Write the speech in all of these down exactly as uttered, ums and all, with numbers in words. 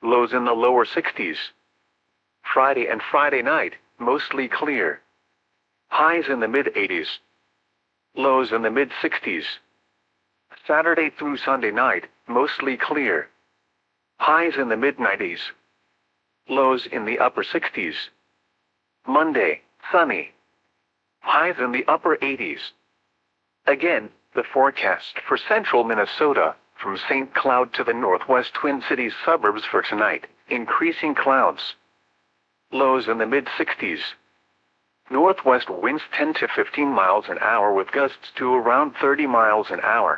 lows in the lower sixties. Friday and Friday night, mostly clear. Highs in the mid-eighties. Lows in the mid-sixties. Saturday through Sunday night, mostly clear. Highs in the mid-nineties. Lows in the upper sixties. Monday, sunny. Highs in the upper eighties. Again, the forecast for central Minnesota, from Saint Cloud to the northwest Twin Cities suburbs for tonight, increasing clouds. Lows in the mid-sixties. Northwest winds ten to fifteen miles an hour with gusts to around thirty miles an hour.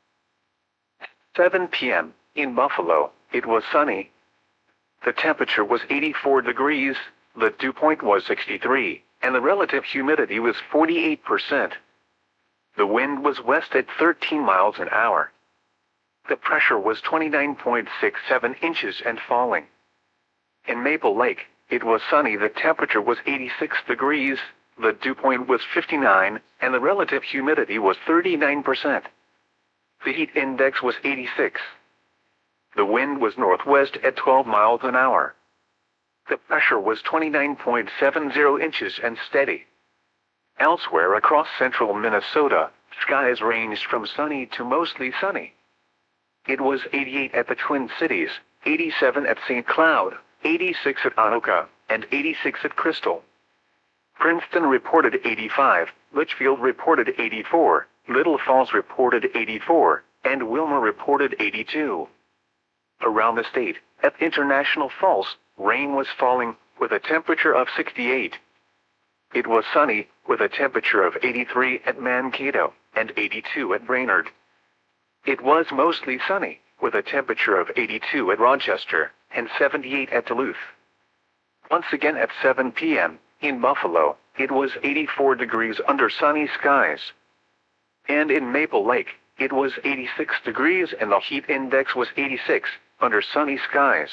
seven p m in Buffalo, it was sunny. The temperature was eighty-four degrees, the dew point was sixty-three, and the relative humidity was forty-eight percent. The wind was west at thirteen miles an hour. The pressure was twenty-nine point six seven inches and falling. In Maple Lake, it was sunny. The temperature was eighty-six degrees, the dew point was fifty-nine, and the relative humidity was thirty-nine percent. The heat index was eighty-six. The wind was northwest at twelve miles an hour. The pressure was twenty-nine point seven zero inches and steady. Elsewhere across central Minnesota, skies ranged from sunny to mostly sunny. It was eighty-eight at the Twin Cities, eighty-seven at Saint Cloud, eighty-six at Anoka, and eighty-six at Crystal. Princeton reported eighty-five, Litchfield reported eighty-four, Little Falls reported eighty-four, and Wilmer reported eighty-two. Around the state, at International Falls, rain was falling, with a temperature of sixty-eight. It was sunny, with a temperature of eighty-three at Mankato, and eighty-two at Brainerd. It was mostly sunny, with a temperature of eighty-two at Rochester, and seventy-eight at Duluth. Once again at seven p m, in Buffalo, it was eighty-four degrees under sunny skies. And in Maple Lake, it was eighty-six degrees and the heat index was eighty-six, under sunny skies.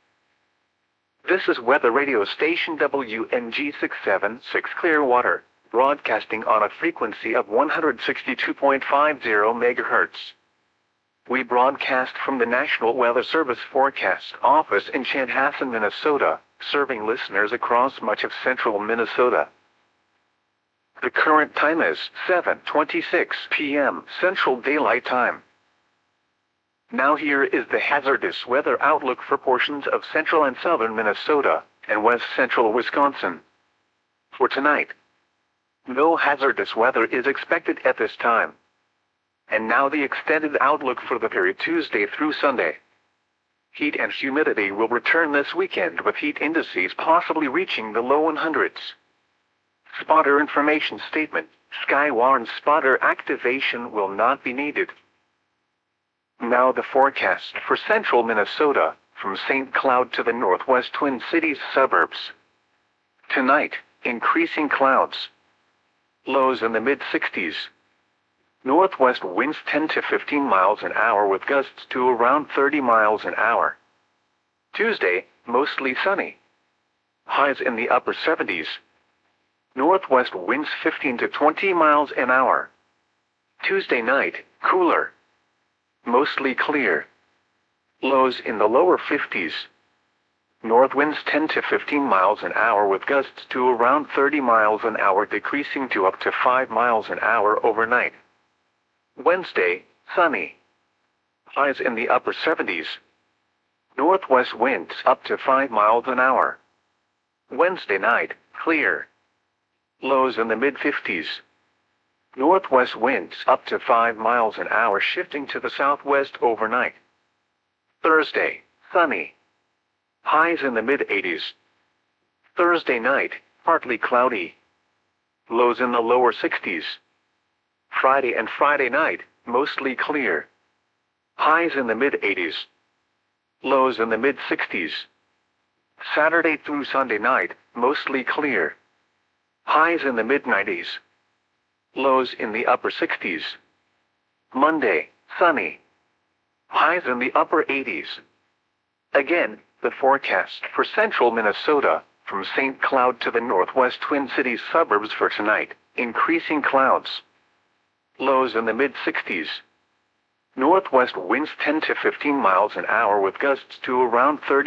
This is weather radio station W N G six seven six Clearwater, broadcasting on a frequency of one hundred sixty-two point five zero megahertz. We broadcast from the National Weather Service Forecast Office in Chanhassen, Minnesota, serving listeners across much of central Minnesota. The current time is seven twenty-six p m Central Daylight Time. Now here is the hazardous weather outlook for portions of central and southern Minnesota, and west central Wisconsin. For tonight, no hazardous weather is expected at this time. And now the extended outlook for the period Tuesday through Sunday. Heat and humidity will return this weekend with heat indices possibly reaching the low hundreds. Spotter information statement: Skywarn spotter activation will not be needed. Now the forecast for central Minnesota, from Saint Cloud to the northwest Twin Cities suburbs. Tonight, increasing clouds. Lows in the mid-sixties. Northwest winds ten to fifteen miles an hour with gusts to around thirty miles an hour. Tuesday, mostly sunny. Highs in the upper seventies. Northwest winds fifteen to twenty miles an hour. Tuesday night, cooler. Mostly clear. Lows in the lower fifties. North winds ten to fifteen miles an hour with gusts to around thirty miles an hour, decreasing to up to five miles an hour overnight. Wednesday, sunny. Highs in the upper seventies. Northwest winds up to five miles an hour. Wednesday night, clear. Lows in the mid-fifties. Northwest winds up to five miles an hour, shifting to the southwest overnight. Thursday, sunny. Highs in the mid-eighties. Thursday night, partly cloudy. Lows in the lower sixties. Friday and Friday night, mostly clear. Highs in the mid-eighties. Lows in the mid-sixties. Saturday through Sunday night, mostly clear. Highs in the mid-nineties. Lows in the upper sixties. Monday, sunny. Highs in the upper eighties. Again, the forecast for central Minnesota, from Saint Cloud to the northwest Twin Cities suburbs for tonight, increasing clouds. Lows in the mid-sixties. Northwest winds ten to fifteen miles an hour with gusts to around thirty